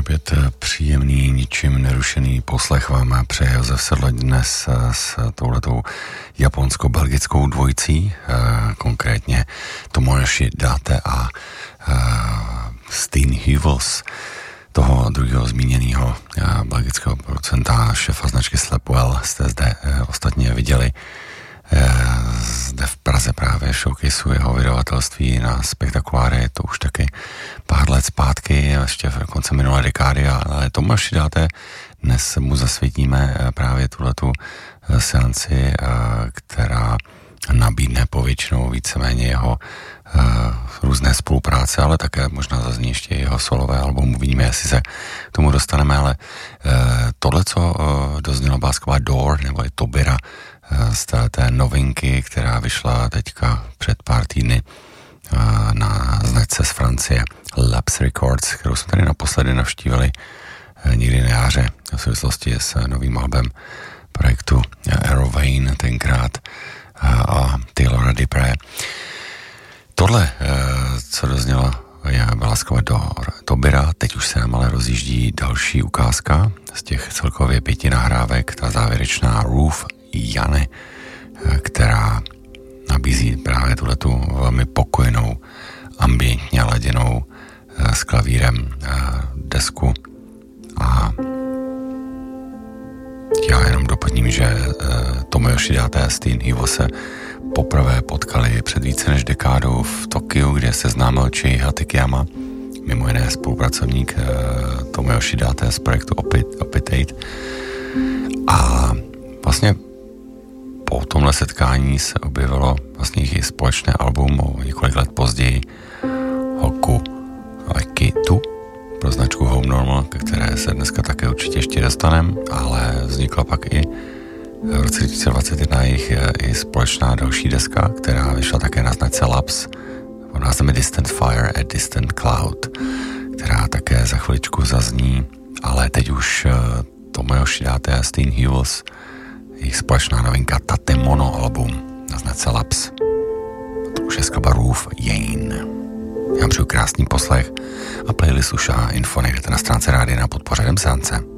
Opět příjemný, ničím nerušený poslech vám přeje Josef Sedlo dnes s touhletou japonsko-belgickou dvojicí, konkrétně Tomoyoshi Date a Steen Hughes, toho druhého zmíněného belgického producenta, šéfa značky Slapwell, jste zde ostatně viděli zde v Praze právě showcaseu jeho vydavatelství na Spektakuláře, to už taky pár let zpátky, ještě v konce minulé dekády, ale Tomáši Dáte, dnes mu zasvětíme právě tuhletu seanci, která nabídne povětšinou víceméně jeho různé spolupráce, ale také možná zazní ještě jeho solové album, uvidíme, jestli se k tomu dostaneme, ale tohle, co doznělo básková Door, nebo je Tobira, z té novinky, která vyšla teďka před pár týdny na značce z Francie Labs Records, kterou jsme tady naposledy navštívili někdy na jaře v souvislosti s novým albem projektu Arrow Vein tenkrát a Taylora Dupré. Tohle, co doznělo, je básková Tobira, teď už se nám ale rozjíždí další ukázka z těch celkově 5 nahrávek, ta závěrečná Roof Jane, která nabízí právě tuhletu velmi pokojnou, ambientně laděnou s klavírem desku. A já jenom doplním, že Tomoyoshi Date a Steen Hughes se poprvé potkali před více než dekádou v Tokiu, kde se známil Chiha Takeyama, mimo jiné spolupracovník Tomoyoshi Date z projektu Oppitate. A vlastně po tomhle setkání se objevilo vlastně jejich společné album o několik let později Hoku Aikitu pro značku Home Normal, ke které se dneska také určitě ještě dostaneme, ale vznikla pak i v roce 2021 jejich i společná další deska, která vyšla také na značce Labs pod názvem Distant Fire a Distant Cloud, která také za chviličku zazní, ale teď už Tomoyoshi Date a Steen Hughes, jejich společná novinka Tatemono album na značce Labs. To už je skladba Roof Jane. Já vám přeju krásný poslech a playlist už a info najdete na stránce rádia na podpořadem seance.